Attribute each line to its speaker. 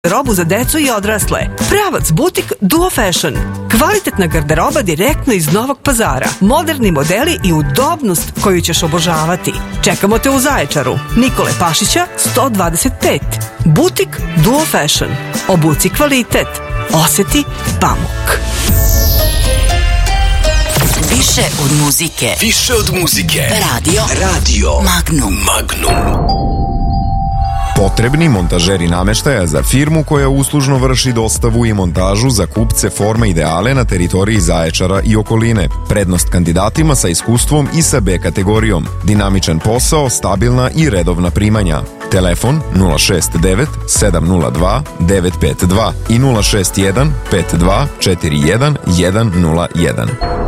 Speaker 1: Robu za decu i odrasle. Pravac butik Duo Fashion. Kvalitetna garderoba direktno iz Novog Pazara. Moderni modeli i udobnost koju ćeš obožavati. Čekamo te u Zaječaru. Nikole Pašića 125. Butik Duo Fashion. Obuci kvalitet. Oseti pamuk.
Speaker 2: Više od muzike.
Speaker 3: Više od muzike.
Speaker 2: Radio Magnum.
Speaker 4: Potrebni montažeri nameštaja za firmu koja uslužno vrši dostavu i montažu za kupce forme Ideale na teritoriji Zaječara i okoline. Prednost kandidatima sa iskustvom i sa B kategorijom. Dinamičan posao, stabilna i redovna primanja. Telefon 069 702 952 i 061 52 41 101.